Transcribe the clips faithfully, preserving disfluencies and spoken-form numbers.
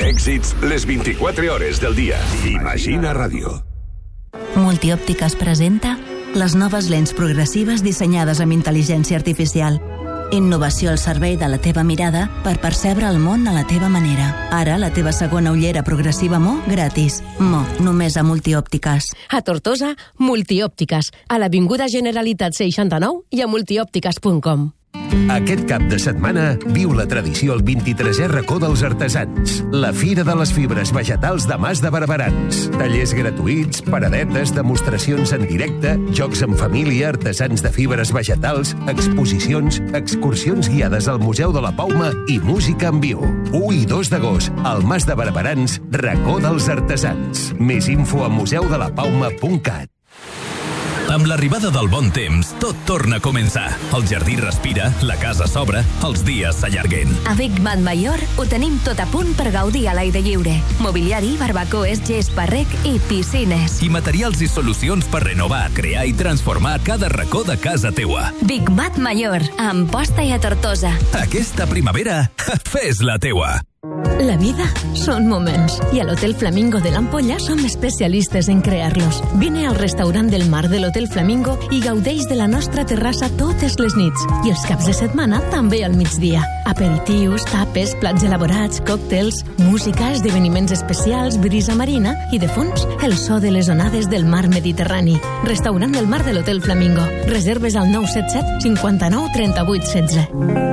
Èxits les vint-i-quatre hores del dia. Imagina Ràdio. Multiòptiques presenta les noves lents progressives dissenyades amb intel·ligència artificial. Innovació al servei de la teva mirada per percebre el món a la teva manera. Ara, la teva segona ullera progressiva Mo gratis. Mo, només a Multiòptiques. A Tortosa, Multiòptiques. A l'Avinguda Generalitat seixanta-nou i a multiòptiques punt com. Aquest cap de setmana viu la tradició al vint-i-tresè racó dels artesans. La Fira de les Fibres Vegetals de Mas de Barberans. Tallers gratuïts, paradetes, demostracions en directe, jocs en família, artesans de fibres vegetals, exposicions, excursions guiades al Museu de la Pauma i música en viu. u i dos d'agost, al Mas de Barberans, racó dels artesans. Més info a museu de la pauma punt cat. Amb l'arribada del bon temps, tot torna a començar. El jardí respira, la casa s'obre, els dies s'allarguen. A Big Mat Mayor ho tenim tot a punt per gaudir a l'aire lliure. Mobiliari, barbacoes, gespa, rec i piscines. I materials i solucions per renovar, crear i transformar cada racó de casa teua. Big Mat Mayor, a Amposta i a Tortosa. Aquesta primavera, fes la teua. La vida són moments i a l'Hotel Flamingo de l'Ampolla som especialistes en crear-los. Vine al restaurant del mar de l'Hotel Flamingo i gaudeix de la nostra terrassa totes les nits i els caps de setmana també al migdia. Aperitius, tapes, plats elaborats, còctels, música, esdeveniments especials, brisa marina i, de fons, el so de les onades del mar Mediterrani. Restaurant del mar de l'Hotel Flamingo. Reserves al nou set set cinquanta-nou trenta-vuit setze.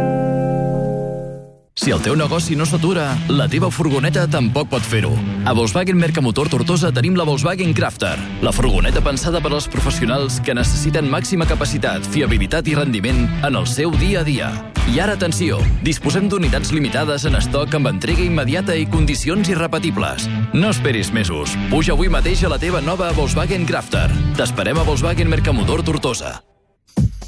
Si el teu negoci no s'atura, la teva furgoneta tampoc pot fer-ho. A Volkswagen Mercamotor Tortosa tenim la Volkswagen Crafter, la furgoneta pensada per als professionals que necessiten màxima capacitat, fiabilitat i rendiment en el seu dia a dia. I ara, atenció, disposem d'unitats limitades en estoc amb entrega immediata i condicions irrepetibles. No esperis mesos. Puja avui mateix a la teva nova Volkswagen Crafter. T'esperem a Volkswagen Mercamotor Tortosa.